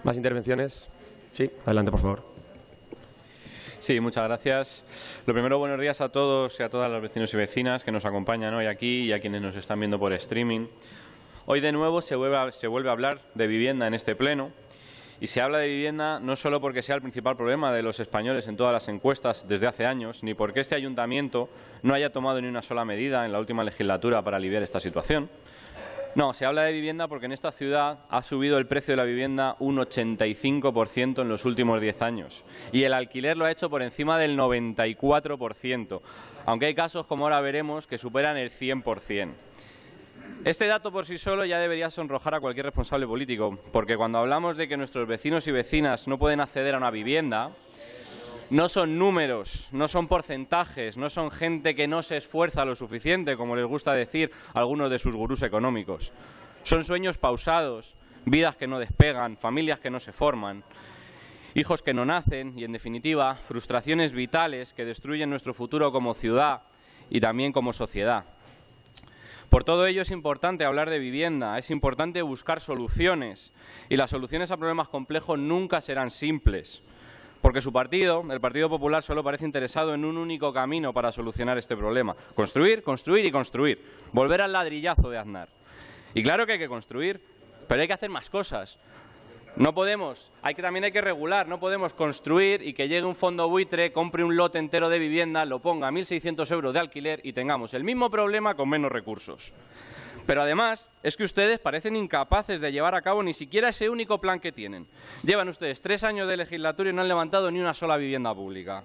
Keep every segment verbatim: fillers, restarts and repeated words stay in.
¿Más intervenciones? Sí, adelante, por favor. Sí, muchas gracias. Lo primero, buenos días a todos y a todas los vecinos y vecinas que nos acompañan hoy aquí y a quienes nos están viendo por streaming. Hoy de nuevo se vuelve a, se vuelve a hablar de vivienda en este pleno. Y se habla de vivienda no solo porque sea el principal problema de los españoles en todas las encuestas desde hace años, ni porque este ayuntamiento no haya tomado ni una sola medida en la última legislatura para aliviar esta situación. No, se habla de vivienda porque en esta ciudad ha subido el precio de la vivienda un ochenta y cinco por ciento en los últimos diez años y el alquiler lo ha hecho por encima del noventa y cuatro por ciento, aunque hay casos, como ahora veremos, que superan el cien por cien. Este dato por sí solo ya debería sonrojar a cualquier responsable político, porque cuando hablamos de que nuestros vecinos y vecinas no pueden acceder a una vivienda, no son números, no son porcentajes, no son gente que no se esfuerza lo suficiente, como les gusta decir algunos de sus gurús económicos. Son sueños pausados, vidas que no despegan, familias que no se forman, hijos que no nacen y, en definitiva, frustraciones vitales que destruyen nuestro futuro como ciudad y también como sociedad. Por todo ello es importante hablar de vivienda, es importante buscar soluciones y las soluciones a problemas complejos nunca serán simples, porque su partido, el Partido Popular, solo parece interesado en un único camino para solucionar este problema: construir, construir y construir, volver al ladrillazo de Aznar. Y claro que hay que construir, pero hay que hacer más cosas. No podemos, hay que, también hay que regular, no podemos construir y que llegue un fondo buitre, compre un lote entero de vivienda, lo ponga a mil seiscientos euros de alquiler y tengamos el mismo problema con menos recursos. Pero además es que ustedes parecen incapaces de llevar a cabo ni siquiera ese único plan que tienen. Llevan ustedes tres años de legislatura y no han levantado ni una sola vivienda pública.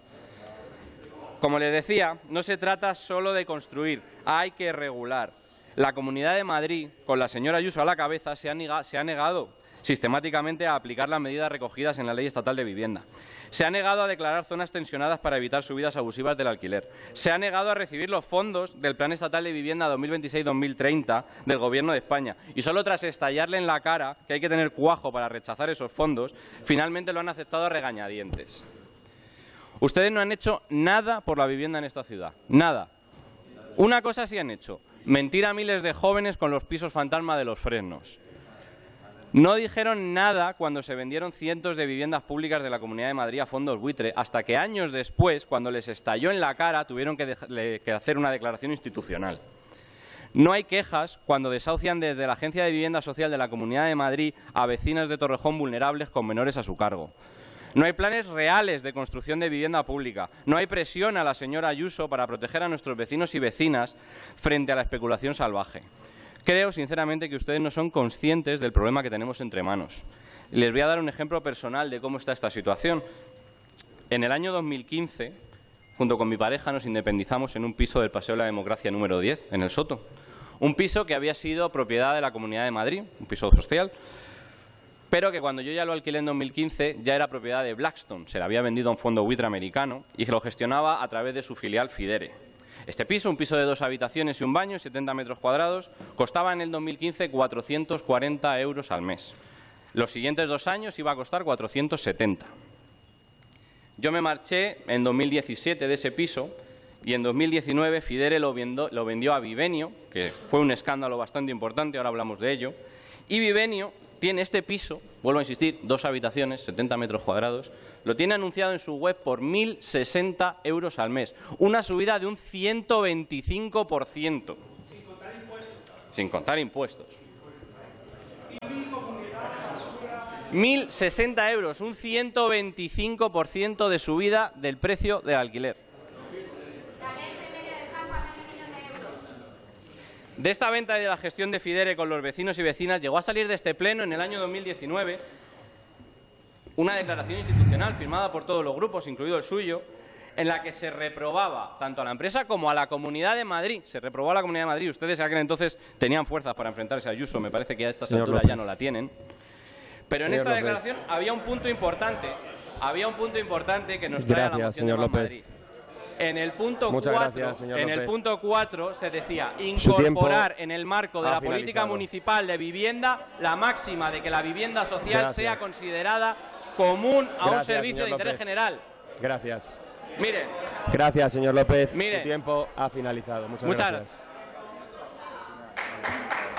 Como les decía, no se trata solo de construir, hay que regular. La Comunidad de Madrid, con la señora Ayuso a la cabeza, se ha negado, se ha negado sistemáticamente a aplicar las medidas recogidas en la Ley Estatal de Vivienda. Se ha negado a declarar zonas tensionadas para evitar subidas abusivas del alquiler. Se ha negado a recibir los fondos del Plan Estatal de Vivienda dos mil veintiséis dos mil treinta del Gobierno de España. Y solo tras estallarle en la cara que hay que tener cuajo para rechazar esos fondos, finalmente lo han aceptado a regañadientes. Ustedes no han hecho nada por la vivienda en esta ciudad. Nada. Una cosa sí han hecho: mentir a miles de jóvenes con los pisos fantasma de los Fresnos. No dijeron nada cuando se vendieron cientos de viviendas públicas de la Comunidad de Madrid a fondos buitre, hasta que años después, cuando les estalló en la cara, tuvieron que, que hacer una declaración institucional. No hay quejas cuando desahucian desde la Agencia de Vivienda Social de la Comunidad de Madrid a vecinas de Torrejón vulnerables con menores a su cargo. No hay planes reales de construcción de vivienda pública. No hay presión a la señora Ayuso para proteger a nuestros vecinos y vecinas frente a la especulación salvaje. Creo, sinceramente, que ustedes no son conscientes del problema que tenemos entre manos. Les voy a dar un ejemplo personal de cómo está esta situación. En el año dos mil quince, junto con mi pareja, nos independizamos en un piso del Paseo de la Democracia número diez, en el Soto. Un piso que había sido propiedad de la Comunidad de Madrid, un piso social, pero que cuando yo ya lo alquilé en dos mil quince ya era propiedad de Blackstone. Se le había vendido a un fondo buitre americano y que lo gestionaba a través de su filial Fidere. Este piso, un piso de dos habitaciones y un baño, setenta metros cuadrados, costaba en el dos mil quince cuatrocientos cuarenta euros al mes. Los siguientes dos años iba a costar cuatrocientos setenta. Yo me marché en dos mil diecisiete de ese piso y en dos mil diecinueve Fidere lo vendió, lo vendió a Vivenio, que fue un escándalo bastante importante, ahora hablamos de ello, y Vivenio tiene este piso, vuelvo a insistir, dos habitaciones, setenta metros cuadrados, lo tiene anunciado en su web por mil sesenta euros al mes, una subida de un ciento veinticinco por ciento. Sin contar impuestos. Sin contar impuestos. mil sesenta euros, un ciento veinticinco por ciento de subida del precio del alquiler. De esta venta y de la gestión de Fidere con los vecinos y vecinas llegó a salir de este pleno en el año dos mil diecinueve una declaración institucional firmada por todos los grupos, incluido el suyo, en la que se reprobaba tanto a la empresa como a la Comunidad de Madrid. Se reprobó a la Comunidad de Madrid. Ustedes en aquel entonces tenían fuerzas para enfrentarse a Ayuso, me parece que a estas alturas ya no la tienen. Pero en esta declaración había un punto importante, había un punto importante que nos trae a la moción de Más Madrid. En el punto cuatro, en el punto cuatro se decía incorporar en el marco de la política municipal de vivienda la máxima de que la vivienda social sea considerada común a un servicio de interés general. Gracias. Miren. Gracias, señor López. Miren. Su tiempo ha finalizado. Muchas, Muchas gracias. gracias.